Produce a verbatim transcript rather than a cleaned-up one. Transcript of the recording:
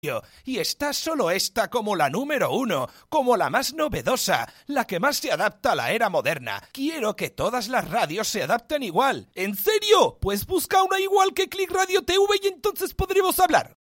Y está solo esta como la número uno, como la más novedosa, la que más se adapta a la era moderna. Quiero que todas las radios se adapten igual. ¿En serio? Pues busca una igual que Click Radio T V y entonces podremos hablar.